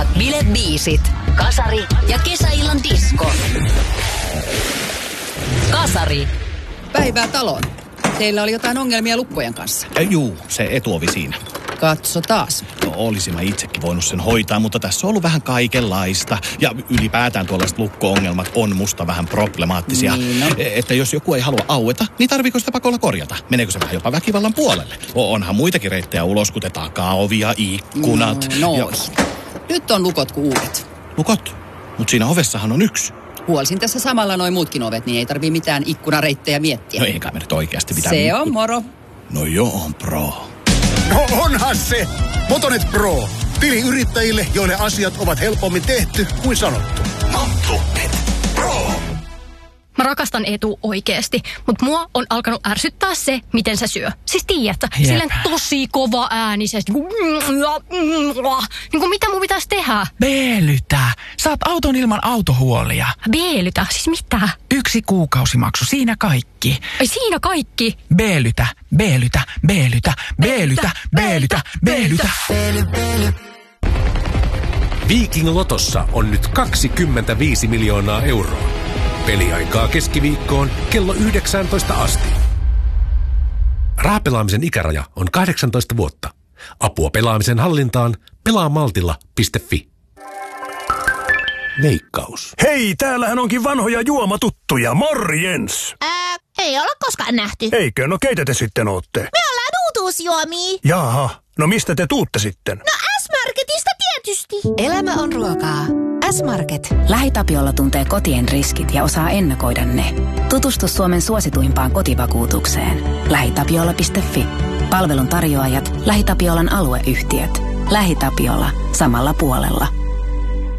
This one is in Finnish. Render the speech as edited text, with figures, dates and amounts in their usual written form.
Bilebiisit, kasari ja kesäillan disko. Kasari. Päivää taloon. Teillä oli jotain ongelmia lukkojen kanssa. Juu, se etuovi siinä. Katso taas. No, olisin mä itsekin voinut sen hoitaa, mutta tässä on ollut vähän kaikenlaista. Ja ylipäätään tuollaiset lukko-ongelmat on musta vähän problemaattisia. Niin, no. Että jos joku ei halua aueta, niin tarviiko sitä pakolla korjata? Meneekö se vähän jopa väkivallan puolelle? Onhan muitakin reittejä ulos, kuten takaovia, ikkunat. Nyt on lukot kuin uudet. Lukot? Mutta siinä ovessahan on yksi. Huolisin tässä samalla noin muutkin ovet, niin ei tarvii mitään ikkunareittejä miettiä. No eikä me nyt oikeasti mitään. Se on moro. No joo, on pro. No onhan se! Motonet Pro. Tili yrittäjille, joille asiat ovat helpommin tehty kuin sanottu. Motonet Pro. Mä rakastan Eetu oikeesti, mutta mua on alkanut ärsyttää se, miten se syö. Siis tiedätkö, silleen tosi kova äänisesti. Niin kuin mitä mun pitäisi tehdä? Beelytä. Saat auton ilman autohuolia. Beelytä? Siis mitä? 1 kuukausimaksu, siinä kaikki. Ai siinä kaikki? Beelytä, beelytä, beelytä, beelytä, beelytä, beelytä. Viking Lotossa on nyt 25 miljoonaa euroa. Peliaikaa keskiviikkoon kello 19 asti. Rahapelaamisen ikäraja on 18 vuotta. Apua pelaamisen hallintaan pelaamaltilla.fi. Veikkaus. Hei, täällähän onkin vanhoja juomatuttuja. Morjens! Ei olla koskaan nähty. Eikö? No keitä te sitten ootte? Me ollaan uutuusjuomia. Jaha, no mistä te tuutte sitten? No S-Marketista tietysti. Elämä on ruokaa. S-Market. LähiTapiola tuntee kotien riskit ja osaa ennakoida ne. Tutustu Suomen suosituimpaan kotivakuutukseen. LähiTapiola.fi. Palvelun tarjoajat LähiTapiolan alueyhtiöt. LähiTapiola. Samalla puolella.